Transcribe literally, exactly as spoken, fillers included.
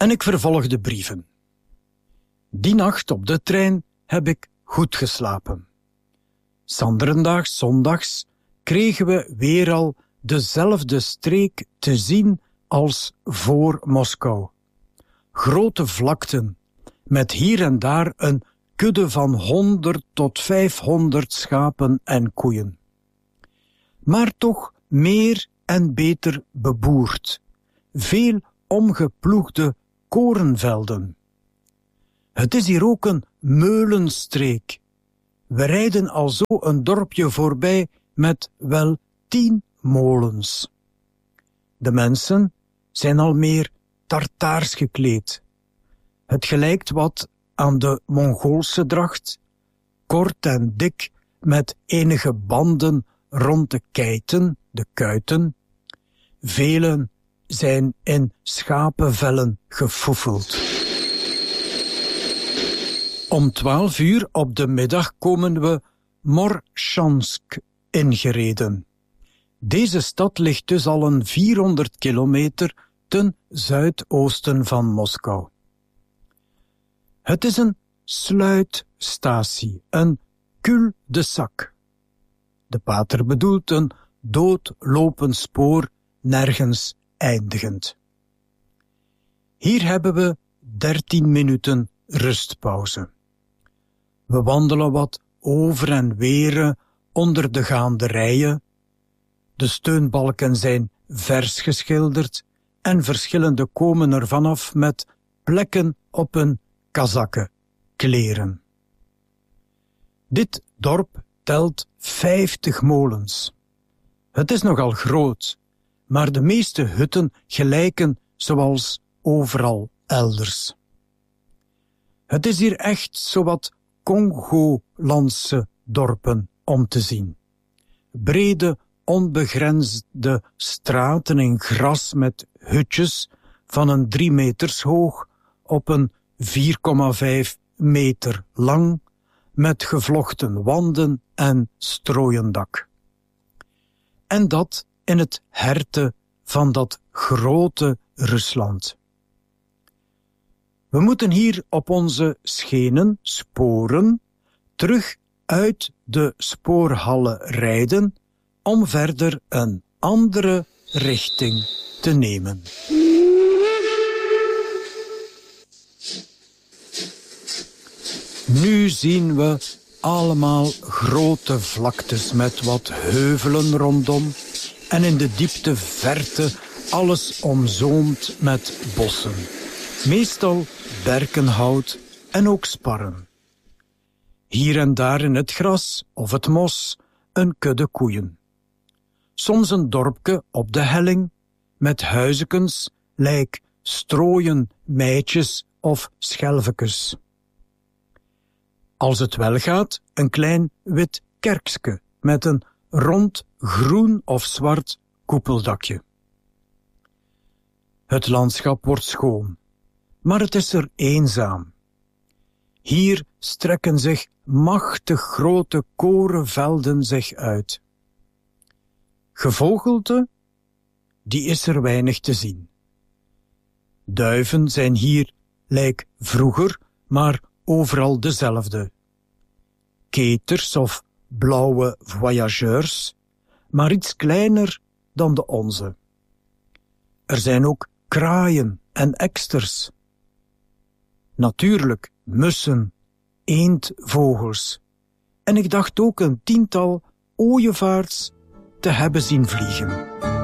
en ik vervolg de brieven. Die nacht op de trein heb ik goed geslapen. 'Sanderendaags, zondags, kregen we weer al dezelfde streek te zien als voor Moskou. Grote vlakten, met hier en daar een kudde van honderd tot vijfhonderd schapen en koeien. Maar toch meer en beter beboerd. Veel omgeploegde korenvelden. Het is hier ook een meulenstreek. We rijden al zo een dorpje voorbij met wel tien molens. De mensen zijn al meer tartaars gekleed. Het gelijkt wat aan de Mongoolse dracht, kort en dik met enige banden rond de keiten, de kuiten. Velen zijn in schapenvellen gefoefeld. Om twaalf uur op de middag komen we Morchansk ingereden. Deze stad ligt dus al een vierhonderd kilometer ten zuidoosten van Moskou. Het is een sluitstatie, een cul-de-sac. De pater bedoelt een doodlopend spoor, nergens eindigend. Hier hebben we dertien minuten rustpauze. We wandelen wat over en weer onder de gaande rijen. De steunbalken zijn vers geschilderd en verschillende komen er vanaf met plekken op hun kazakken, kleren. Dit dorp telt vijftig molens. Het is nogal groot, maar de meeste hutten gelijken zoals overal elders. Het is hier echt zowat Congolandse dorpen om te zien. Brede, onbegrensde straten in gras met hutjes van een drie meters hoog op een vier komma vijf meter lang, met gevlochten wanden en strooien dak. En dat in het herte van dat grote Rusland. We moeten hier op onze schenen, sporen, terug uit de spoorhallen rijden om verder een andere richting te nemen. Nu zien we allemaal grote vlaktes met wat heuvelen rondom en in de diepte verte alles omzoomd met bossen. Meestal berkenhout en ook sparren. Hier en daar in het gras of het mos een kudde koeien. Soms een dorpje op de helling met huizekens, lijk strooien meidjes of schelvekes. Als het wel gaat, een klein wit kerkske met een rond groen of zwart koepeldakje. Het landschap wordt schoon, maar het is er eenzaam. Hier strekken zich machtig grote korenvelden zich uit. Gevogelte, die is er weinig te zien. Duiven zijn hier, lijk vroeger, maar overal dezelfde. Keters of blauwe voyageurs, maar iets kleiner dan de onze. Er zijn ook kraaien en eksters. Natuurlijk mussen, eendvogels. En ik dacht ook een tiental ooievaars te hebben zien vliegen.